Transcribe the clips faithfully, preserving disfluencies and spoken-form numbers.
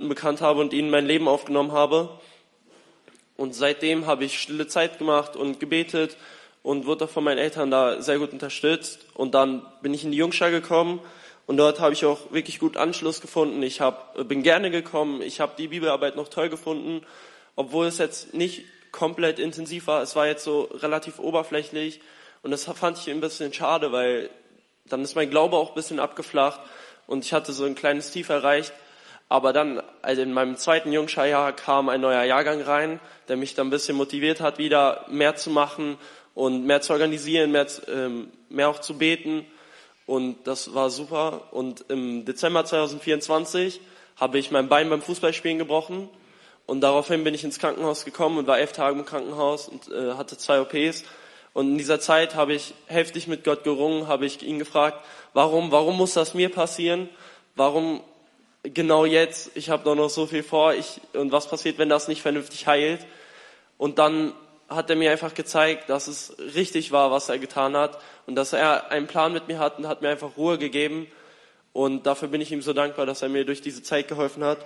Leuten bekannt habe und ihnen mein Leben aufgenommen habe. Und seitdem habe ich stille Zeit gemacht und gebetet und wurde auch von meinen Eltern da sehr gut unterstützt. Und dann bin ich in die Jungschar gekommen und dort habe ich auch wirklich gut Anschluss gefunden. Ich hab, bin gerne gekommen, ich habe die Bibelarbeit noch toll gefunden, obwohl es jetzt nicht komplett intensiv war. Es war jetzt so relativ oberflächlich und das fand ich ein bisschen schade, weil dann ist mein Glaube auch ein bisschen abgeflacht und ich hatte so ein kleines Tief erreicht. Aber dann, also in meinem zweiten Jungscharjahr kam ein neuer Jahrgang rein, der mich dann ein bisschen motiviert hat, wieder mehr zu machen und mehr zu organisieren, mehr, ähm, mehr auch zu beten. Und das war super. Und im Dezember zwanzig vierundzwanzig habe ich mein Bein beim Fußballspielen gebrochen. Und daraufhin bin ich ins Krankenhaus gekommen und war elf Tage im Krankenhaus und äh, hatte zwei O Ps. Und in dieser Zeit habe ich heftig mit Gott gerungen, habe ich ihn gefragt, warum, warum muss das mir passieren? Warum genau jetzt? Ich habe doch noch so viel vor. Ich, und was passiert, wenn das nicht vernünftig heilt? Und dann hat er mir einfach gezeigt, dass es richtig war, was er getan hat und dass er einen Plan mit mir hat und hat mir einfach Ruhe gegeben. Und dafür bin ich ihm so dankbar, dass er mir durch diese Zeit geholfen hat.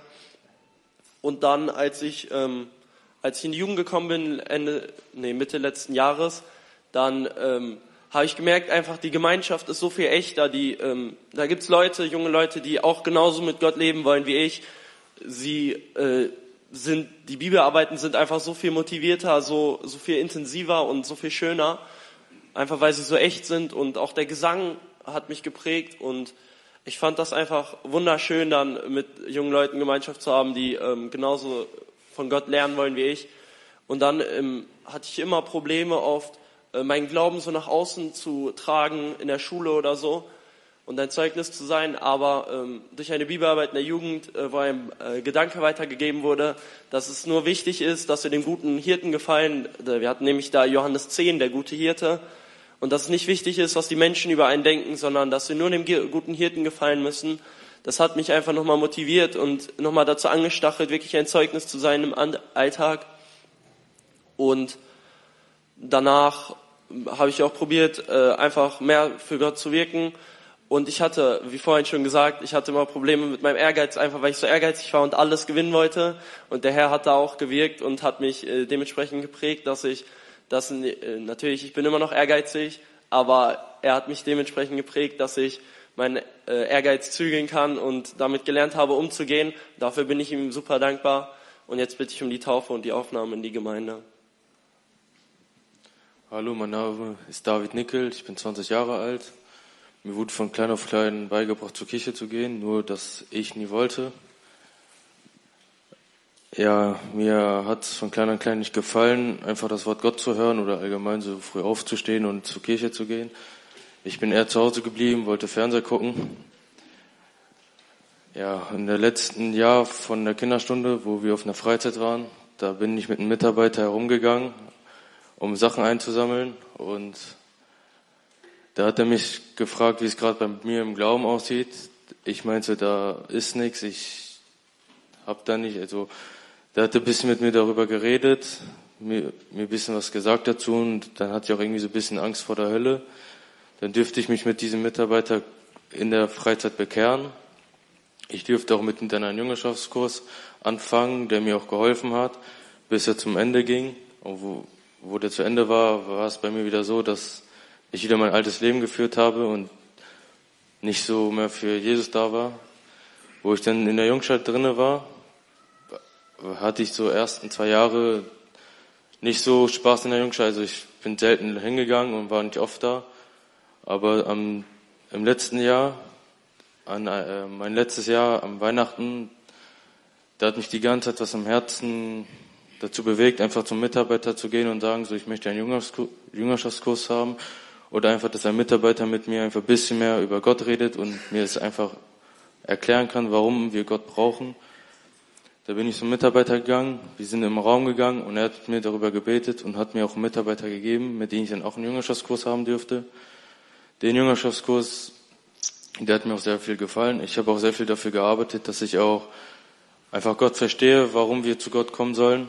Und dann, als ich, ähm, als ich in die Jugend gekommen bin, Ende, nee, Mitte letzten Jahres, dann ähm, habe ich gemerkt, einfach die Gemeinschaft ist so viel echter. Die, ähm, da gibt's Leute, junge Leute, die auch genauso mit Gott leben wollen wie ich. Sie äh, sind, die Bibelarbeiten sind einfach so viel motivierter, so so viel intensiver und so viel schöner, einfach weil sie so echt sind. Und auch der Gesang hat mich geprägt und ich fand das einfach wunderschön, dann mit jungen Leuten Gemeinschaft zu haben, die ähm, genauso von Gott lernen wollen wie ich. Und dann ähm, hatte ich immer Probleme oft, meinen Glauben so nach außen zu tragen in der Schule oder so und ein Zeugnis zu sein, aber ähm, durch eine Bibelarbeit in der Jugend, äh, wo ein äh, Gedanke weitergegeben wurde, dass es nur wichtig ist, dass wir dem guten Hirten gefallen. Wir hatten nämlich da Johannes zehn, der gute Hirte, und dass es nicht wichtig ist, was die Menschen über einen denken, sondern dass wir nur dem guten Hirten gefallen müssen. Das hat mich einfach nochmal motiviert und nochmal dazu angestachelt, wirklich ein Zeugnis zu sein im Alltag. Und danach habe ich auch probiert, einfach mehr für Gott zu wirken. Und ich hatte, wie vorhin schon gesagt, ich hatte immer Probleme mit meinem Ehrgeiz, einfach weil ich so ehrgeizig war und alles gewinnen wollte. Und der Herr hat da auch gewirkt und hat mich dementsprechend geprägt, dass ich, dass natürlich, ich bin immer noch ehrgeizig, aber er hat mich dementsprechend geprägt, dass ich meinen Ehrgeiz zügeln kann und damit gelernt habe, umzugehen. Dafür bin ich ihm super dankbar. Und jetzt bitte ich um die Taufe und die Aufnahme in die Gemeinde. Hallo, mein Name ist David Nickel, ich bin zwanzig Jahre alt. Mir wurde von klein auf klein beigebracht, zur Kirche zu gehen, nur dass ich nie wollte. Ja, mir hat es von klein an klein nicht gefallen, einfach das Wort Gott zu hören oder allgemein so früh aufzustehen und zur Kirche zu gehen. Ich bin eher zu Hause geblieben, wollte Fernseher gucken. Ja, in der letzten Jahr von der Kinderstunde, wo wir auf einer Freizeit waren, da bin ich mit einem Mitarbeiter herumgegangen, um Sachen einzusammeln, und da hat er mich gefragt, wie es gerade bei mir im Glauben aussieht. Ich meinte, da ist nichts, ich hab da nicht, also der hatte ein bisschen mit mir darüber geredet, mir, mir ein bisschen was gesagt dazu, und dann hatte ich auch irgendwie so ein bisschen Angst vor der Hölle. Dann dürfte ich mich mit diesem Mitarbeiter in der Freizeit bekehren. Ich dürfte auch mit in einen Jüngerschaftskurs anfangen, der mir auch geholfen hat, bis er zum Ende ging, und wo Wo der zu Ende war, war es bei mir wieder so, dass ich wieder mein altes Leben geführt habe und nicht so mehr für Jesus da war. Wo ich dann in der Jungschar drinne war, hatte ich so ersten zwei Jahre nicht so Spaß in der Jungschar. Also ich bin selten hingegangen und war nicht oft da. Aber am, im letzten Jahr, an äh, mein letztes Jahr am Weihnachten, da hat mich die ganze Zeit was am Herzen dazu bewegt, einfach zum Mitarbeiter zu gehen und sagen, so, ich möchte einen Jüngerschaftskurs haben, oder einfach, dass ein Mitarbeiter mit mir einfach ein bisschen mehr über Gott redet und mir es einfach erklären kann, warum wir Gott brauchen. Da bin ich zum Mitarbeiter gegangen, wir sind im Raum gegangen und er hat mir darüber gebetet und hat mir auch einen Mitarbeiter gegeben, mit dem ich dann auch einen Jüngerschaftskurs haben dürfte. Den Jüngerschaftskurs, der hat mir auch sehr viel gefallen. Ich habe auch sehr viel dafür gearbeitet, dass ich auch einfach Gott verstehe, warum wir zu Gott kommen sollen.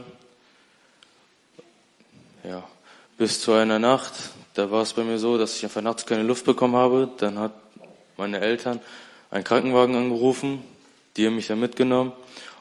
Ja, bis zu einer Nacht, da war es bei mir so, dass ich einfach nachts keine Luft bekommen habe. Dann hat meine Eltern einen Krankenwagen angerufen, die haben mich dann mitgenommen